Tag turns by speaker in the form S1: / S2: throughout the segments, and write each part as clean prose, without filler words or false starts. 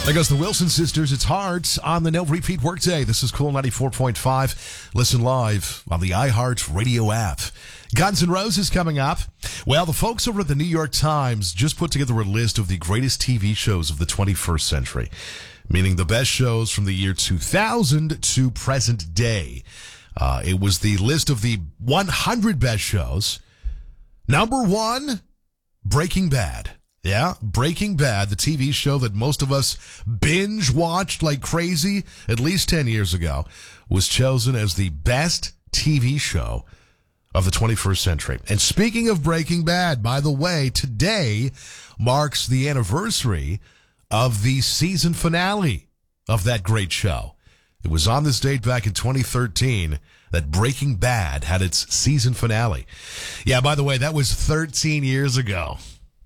S1: There goes the Wilson sisters. It's Hearts on the No Repeat Workday. This is Cool 94.5. Listen live on the iHeart Radio app. Guns N' Roses coming up. Well, the folks over at the New York Times just put together a list of the greatest TV shows of the 21st century, meaning the best shows from the year 2000 to present day. It was the list of the 100 best shows. Number 1, Breaking Bad. Yeah, Breaking Bad, the TV show that most of us binge watched like crazy at least 10 years ago, was chosen as the best TV show of the 21st century. And speaking of Breaking Bad, by the way, today marks the anniversary of the season finale of that great show. It was on this date back in 2013 that Breaking Bad had its season finale. Yeah, by the way, that was 13 years ago.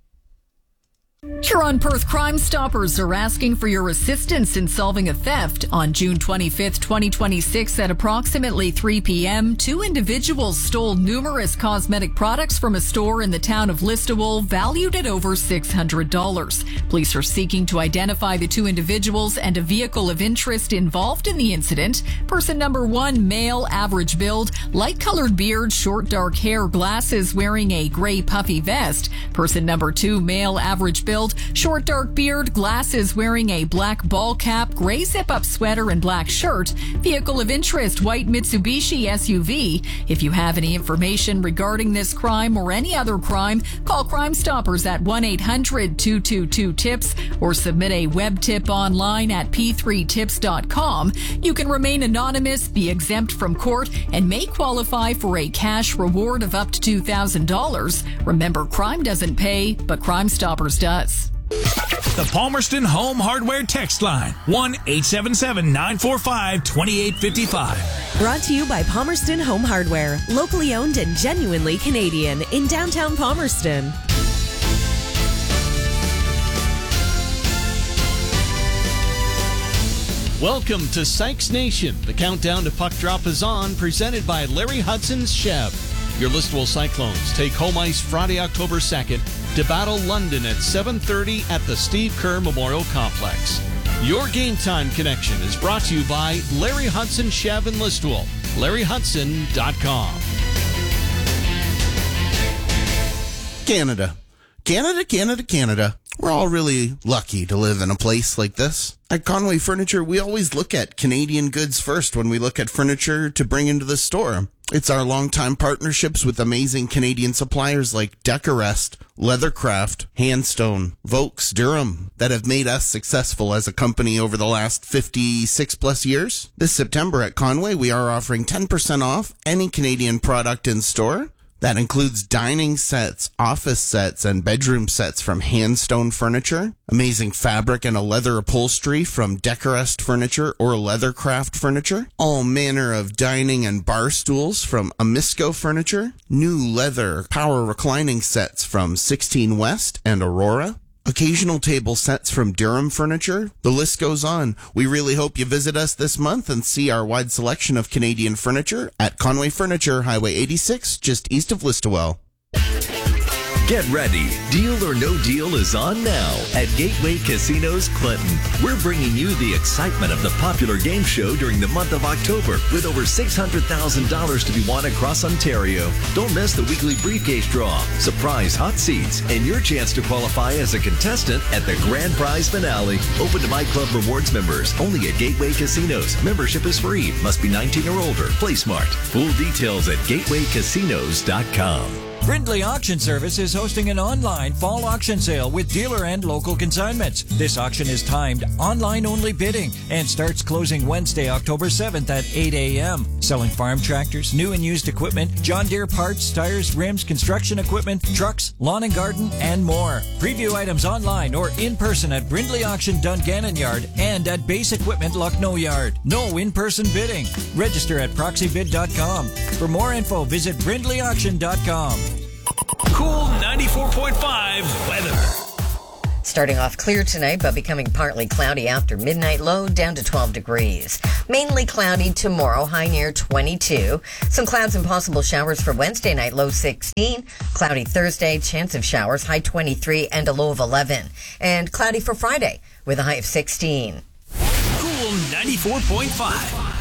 S2: Huron-Perth Crime Stoppers are asking for your assistance in solving a theft. On June 25th, 2026, at approximately 3 p.m., 2 individuals stole numerous cosmetic products from a store in the town of Listowel, valued at over $600. Police are seeking to identify the 2 individuals and a vehicle of interest involved in the incident. Person number 1, male, average build, light-colored beard, short dark hair, glasses, wearing a gray puffy vest. Person number 2, male, average build, short dark beard, glasses, wearing a black ball cap, gray zip-up sweater, and black shirt. Vehicle of interest, white Mitsubishi SUV. If you have any information regarding this crime or any other crime, call Crime Stoppers at 1-800-222-TIPS or submit a web tip online at p3tips.com. You can remain anonymous, be exempt from court, and may qualify for a cash reward of up to $2,000. Remember, crime doesn't pay, but Crime Stoppers does.
S3: The Palmerston Home Hardware text line, 1-877-945-2855.
S4: Brought to you by Palmerston Home Hardware, locally owned and genuinely Canadian in downtown Palmerston.
S5: Welcome to Sykes Nation. The countdown to puck drop is on, presented by Larry Hudson's Chev. Your Listowel Cyclones take home ice Friday, October 2nd to battle London at 7:30 at the Steve Kerr Memorial Complex. Your Game Time connection is brought to you by Larry Hudson Chev in Listowel. LarryHudson.com.
S6: Canada. Canada. We're all really lucky to live in a place like this. At Conway Furniture, we always look at Canadian goods first when we look at furniture to bring into the store. It's our longtime partnerships with amazing Canadian suppliers like Decorest, Leathercraft, Handstone, Vokes, Durham that have made us successful as a company over the last 56 plus years. This September at Conway, we are offering 10% off any Canadian product in store. That includes dining sets, office sets, and bedroom sets from Handstone Furniture, amazing fabric and a leather upholstery from Decorest Furniture or Leathercraft Furniture, all manner of dining and bar stools from Amisco Furniture, new leather power reclining sets from 16 West and Aurora, occasional table sets from Durham Furniture. The list goes on. We really hope you visit us this month and see our wide selection of Canadian furniture at Conway Furniture, Highway 86, just east of Listowel.
S7: Get ready. Deal or No Deal is on now at Gateway Casinos Clinton. We're bringing you the excitement of the popular game show during the month of October with over $600,000 to be won across Ontario. Don't miss the weekly briefcase draw, surprise hot seats, and your chance to qualify as a contestant at the grand prize finale. Open to My Club Rewards members only at Gateway Casinos. Membership is free. Must be 19 or older. Play smart. Full details at gatewaycasinos.com.
S3: Brindley Auction Service is hosting an online fall auction sale with dealer and local consignments. This auction is timed online-only bidding and starts closing Wednesday, October 7th at 8 a.m. Selling farm tractors, new and used equipment, John Deere parts, tires, rims, construction equipment, trucks, lawn and garden, and more. Preview items online or in person at Brindley Auction Dungannon Yard and at Base Equipment Lucknow Yard. No in-person bidding. Register at proxybid.com. For more info, visit brindleyauction.com. Cool 94.5 weather.
S8: Starting off clear tonight, but becoming partly cloudy after midnight, low down to 12 degrees. Mainly cloudy tomorrow, high near 22. Some clouds and possible showers for Wednesday night, low 16. Cloudy Thursday, chance of showers, high 23 and a low of 11. And cloudy for Friday with a high of 16.
S9: Cool 94.5.